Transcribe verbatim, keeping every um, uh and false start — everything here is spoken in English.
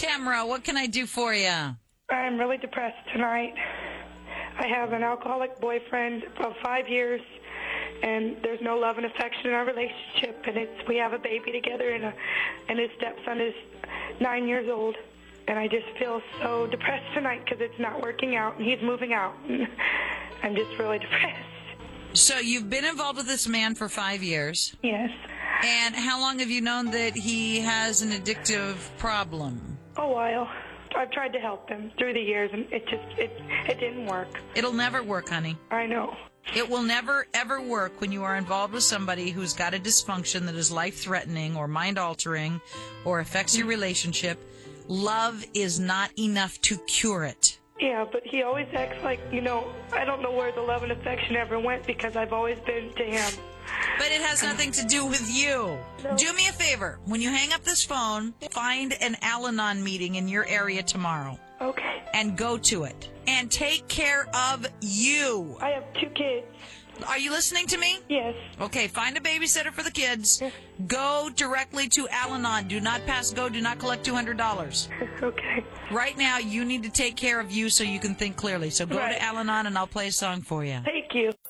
Tamara, what can I do for you? I'm really depressed tonight. I have an alcoholic boyfriend of five years, and there's no love and affection in our relationship. And it's we have a baby together, and a, and his stepson is nine years old. And I just feel so depressed tonight because it's not working out, and he's moving out. I'm just really depressed. So you've been involved with this man for five years. Yes. And how long have you known that he has an addictive problem? A while. I've tried to help him through the years, and it just it it didn't work. It'll never work, honey. I know. It will never, ever work when you are involved with somebody who's got a dysfunction that is life-threatening or mind-altering or affects your relationship. Love is not enough to cure it. Yeah, but he always acts like, you know, I don't know where the love and affection ever went because I've always been to him. But it has nothing to do with you. No. Do me a favor. When you hang up this phone, find an Al-Anon meeting in your area tomorrow. Okay. And go to it. And take care of you. I have two kids. Are you listening to me? Yes. Okay, find a babysitter for the kids. Go directly to Al-Anon. Do not pass go. Do not collect two hundred dollars. Okay. Right now, you need to take care of you so you can think clearly. So go Right. to Al-Anon, and I'll play a song for you. Thank you.